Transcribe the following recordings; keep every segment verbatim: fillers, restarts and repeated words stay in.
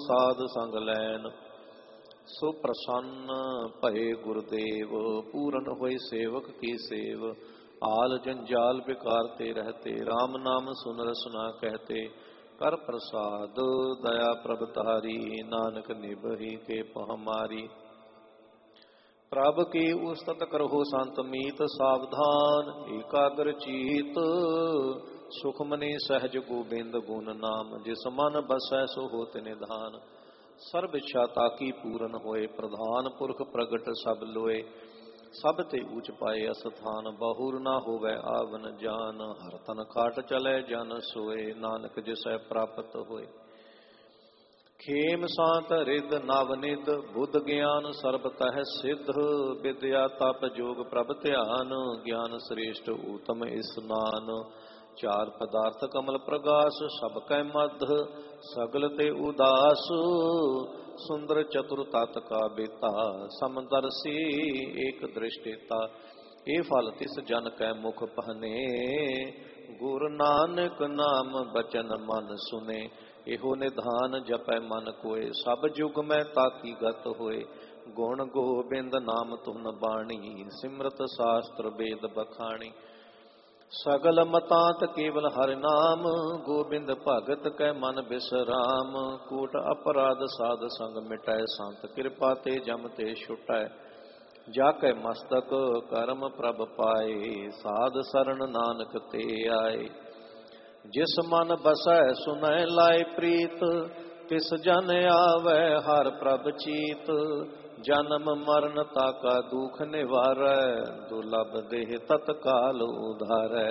साध संग लैन। सो प्रसन्न भये गुरुदेव पूरन होए सेवक की सेव। आल जंजाल बिकारते रहते राम नाम सुन रसना कहते। कर प्रसाद दया प्रभतारी नानक निबही के पहमारी। प्रभ की उस्तत करहो संत मीत सावधान एकाग्र चीत। सुखमनी सहज गोबिंद गुण नाम जिस मन बसै सो होत निधान। सर्व इच्छा ताकी पूरन होए प्रधान पुरख प्रगट सब लोए। सब ते ऊच पाए अस्थान बहुर ना होवै आवन जान। हर तन खाट चले जन सोए नानक जिसै प्राप्त होए। खेम सांत रिद नवनिद बुद्ध ज्ञान सर्ब तह सिद्ध। विद्या तप जोग प्रभ ध्यान ज्ञान श्रेष्ठ उत्तम स्नान। चार पदार्थ कमल प्रगास सब कै मध्य सगल ते उदास। सुंदर चतुर तात का बेता समदर्शी एक दृष्टिता। ए फल तिस जन कै मुख पहने गुरु नानक नाम बचन मन सुने। एहो निधान जपै मन कोय सब जुग में ताकी गत होए। गुण गोबिंद नाम तुन बाणी सिमरत शास्त्र वेद बखाणी। सगल मतांत केवल हरि नाम गोबिंद भगत कै मन बिसराम। कूट अपराध साध संग मिटै संत कृपा ते जम ते छुटै। जाकै मस्तक करम प्रभ पाए साध सरन नानक ते आए। जिस मन बसै सुनै लाए प्रीत तिस जन आवे हर प्रभ चीत। जन्म मरण ताका दुख निवारै दुर्लभ देह तत्काल उधारै।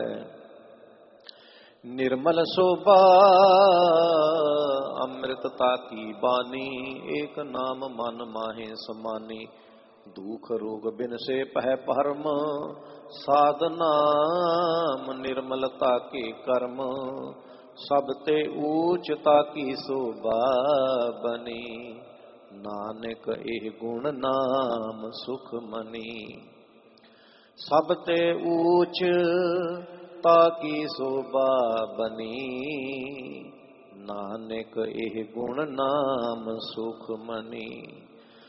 निर्मल शोभा अमृत ताकी बानी एक नाम मन माहे समानी। दुख रोग बिन से पह परम साध नाम निर्मलता के कर्म। सब ते ऊंचता की शोभा बनी नानक एह गुण नाम सुख मनी। सब ते ऊंच ताकी शोभा बनी नानक एह गुण नाम सुख मनी।